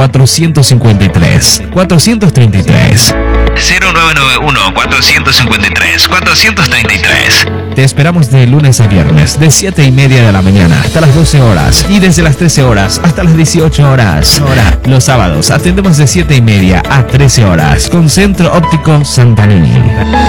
453 433. 0991-453-433. Te esperamos de lunes a viernes, de 7:30 de la mañana hasta las 12 horas y desde las 13 horas hasta las 18 horas. Los sábados atendemos de 7:30 a 13 horas con Centro Óptico Santanini.